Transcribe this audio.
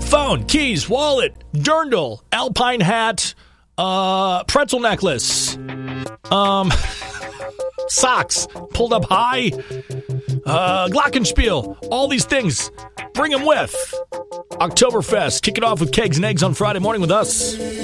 phone, keys, wallet, dirndl, alpine hat, pretzel necklace, socks pulled up high, glockenspiel, all these things. Bring them with. Oktoberfest. Kick it off with kegs and eggs on Friday morning with us.